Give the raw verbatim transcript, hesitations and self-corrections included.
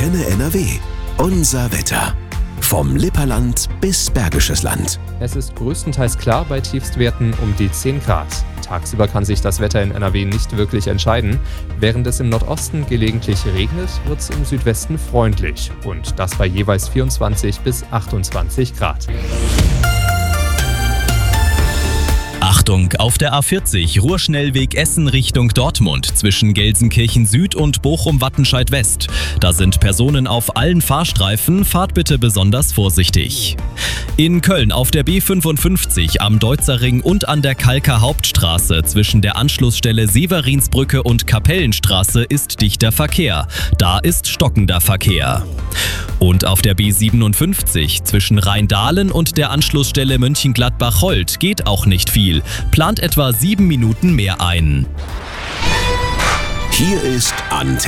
Antenne N R W. Unser Wetter. Vom Lipperland bis Bergisches Land. Es ist größtenteils klar bei Tiefstwerten um die zehn Grad. Tagsüber kann sich das Wetter in N R W nicht wirklich entscheiden. Während es im Nordosten gelegentlich regnet, wird es im Südwesten freundlich. Und das bei jeweils vierundzwanzig bis achtundzwanzig Grad. Achtung, auf der A vierzig, Ruhrschnellweg Essen Richtung Dortmund zwischen Gelsenkirchen Süd und Bochum-Wattenscheid West. Da sind Personen auf allen Fahrstreifen, fahrt bitte besonders vorsichtig. In Köln auf der B fünfundfünfzig am Deutzerring und an der Kalker Hauptstraße zwischen der Anschlussstelle Severinsbrücke und Kapellenstraße ist dichter Verkehr. Da ist stockender Verkehr. Und auf der B siebenundfünfzig zwischen Rheindahlen und der Anschlussstelle Mönchengladbach-Holt geht auch nicht viel. Plant etwa sieben Minuten mehr ein. Hier ist Antenne